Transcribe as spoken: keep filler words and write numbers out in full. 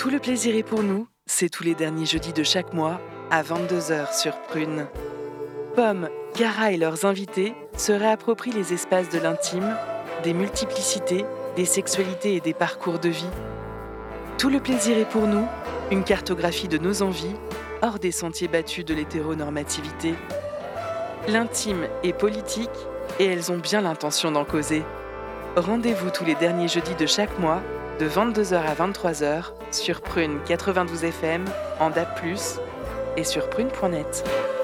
Tout le plaisir est pour nous, c'est tous les derniers jeudis de chaque mois, à vingt-deux heures sur Prune. Pomme, Gara et leurs invités se réapproprient les espaces de l'intime, des multiplicités, des sexualités et des parcours de vie. Tout le plaisir est pour nous, une cartographie de nos envies, hors des sentiers battus de l'hétéronormativité. L'intime est politique et elles ont bien l'intention d'en causer. Rendez-vous tous les derniers jeudis de chaque mois, de vingt-deux heures à vingt-trois heures, sur Prune quatre-vingt-douze F M, en D A B plus, et sur prune point net.